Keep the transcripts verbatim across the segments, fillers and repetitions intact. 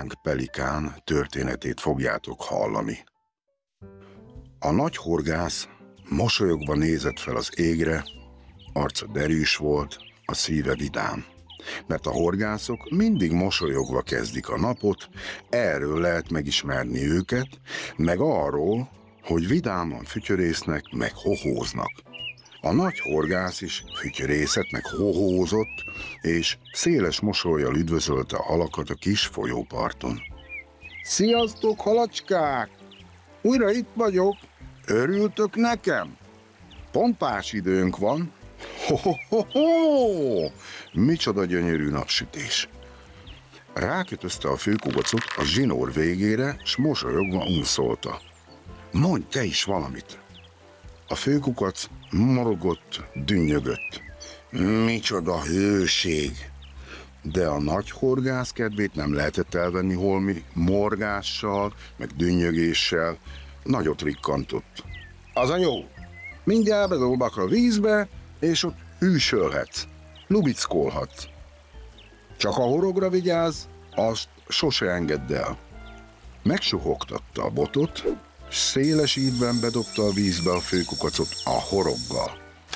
Láng pelikán történetét fogjátok hallani. A nagy horgász mosolyogva nézett fel az égre, arca derűs volt, a szíve vidám. Mert a horgászok mindig mosolyogva kezdik a napot, erről lehet megismerni őket, meg arról, hogy vidáman fütyörésznek, meg hohóznak. A nagy horgász is fütyörészett, meg hohózott, és széles mosollyal üdvözölte a halakat a kis folyóparton. Sziasztok, halacskák! Újra itt vagyok! Örültök nekem? Pompás időnk van. Ho-ho-ho-ho! Micsoda gyönyörű napsütés! Rákötözte a főkugacot a zsinór végére, s mosolyogva unszolta. Mondj te is valamit! A főkukac morogott, dünnyögött. Micsoda hőség! De a nagy horgász kedvét nem lehetett elvenni holmi morgással, meg dünnyögéssel, nagyot rikkantott. Az a jó! Mindjárt bedobak a vízbe, és ott hűsölhetsz, lubickolhatsz. Csak a horogra vigyázz, azt sose engedd el. Megsuhogtatta a botot, s széles ívben bedobta a vízbe a főkukacot a horoggal.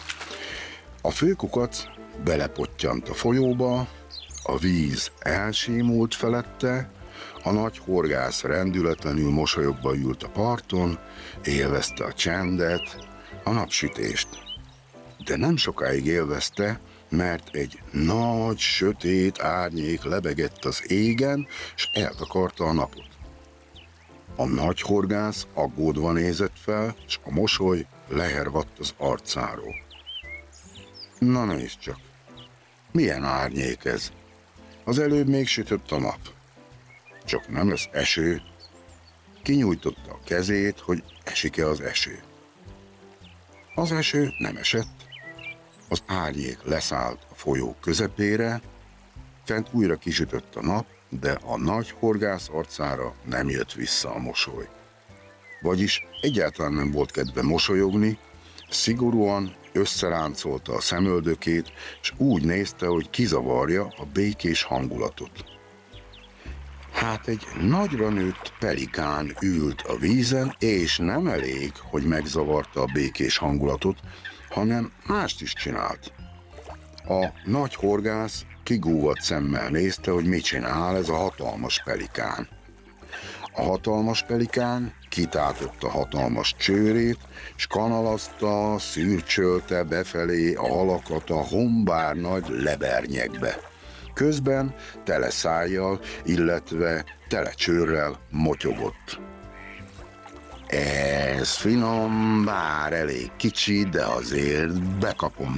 A főkukac belepottyant a folyóba, a víz elsémult felette, a nagy horgász rendületlenül mosolyogva ült a parton, élvezte a csendet, a napsütést. De nem sokáig élvezte, mert egy nagy, sötét árnyék lebegett az égen, s eltakarta a napot. A nagy horgász aggódva nézett fel, s a mosoly lehervadt az arcáról. Na nézd csak, milyen árnyék ez? Az előbb még sütött a nap. Csak nem lesz eső. Kinyújtotta a kezét, hogy esik-e az eső. Az eső nem esett. Az árnyék leszállt a folyó közepére, fent újra kisütött a nap, de a nagy horgász arcára nem jött vissza a mosoly. Vagyis egyáltalán nem volt kedve mosolyogni, szigorúan összeráncolta a szemöldökét, és úgy nézte, hogy kizavarja a békés hangulatot. Hát egy nagyra nőtt pelikán ült a vízen, és nem elég, hogy megzavarta a békés hangulatot, hanem mást is csinált. A nagy horgász kigúvadt szemmel nézte, hogy mit csinál ez a hatalmas pelikán. A hatalmas pelikán kitátotta hatalmas csőrét, s kanalazta, szürcsölte befelé a halakat a hombár nagy lebernyekbe. Közben tele szájjal, illetve tele csőrrel motyogott. Ez finom, bár elég kicsi, de azért bekapom.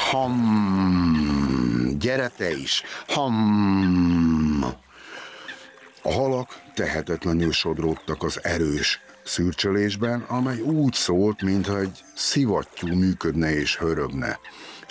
Ham, gyere te is, ham. A halak tehetetlenül sodródtak az erős szürcsölésben, amely úgy szólt, mintha egy szivattyú működne és hörögne.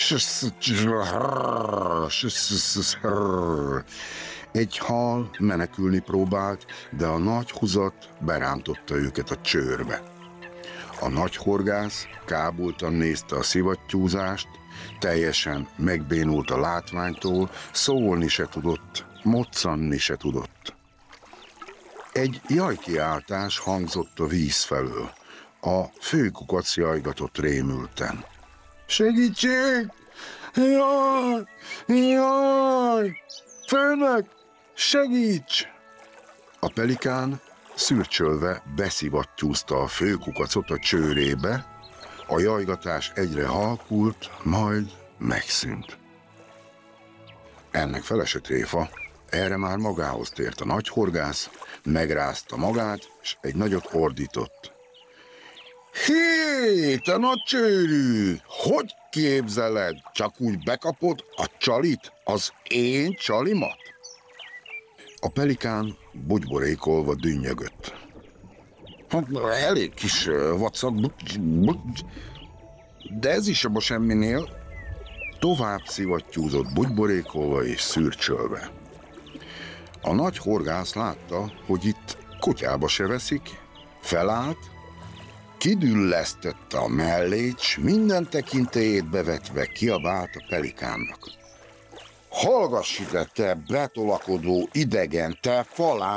Egy hal menekülni próbált, de a nagy húzat berántotta őket a csőrbe. A nagy horgász kábultan nézte a szivattyúzást, teljesen megbénult a látványtól, szólni se tudott, moccanni se tudott. Egy jajkiáltás hangzott a víz felől. A főkukac jajgatott rémülten. Segítség! Jaj! Jaj! Főnök! Segíts! A pelikán szürcsölve beszivattyúzta a főkukacot a csőrébe, a jajgatás egyre halkult, majd megszűnt. Ennek felesett tréfa, erre már magához tért a nagy horgász, megrázta magát, és egy nagyot ordított. Hé, te nagy csőrű! Hogy képzeled? Csak úgy bekapod a csalit, az én csalimat? A pelikán bugyborékolva dünnyögött. Hát elég kis vacak, de ez is abba semminél. Tovább szivattyúzott bugyborékolva és szürcsölve. A nagy horgász látta, hogy itt kutyába se veszik, felállt, kidüllesztette a mellét, s minden tekintélyét bevetve kiabált a pelikánnak. Hallgass ide, te betolakodó idegen, te falán!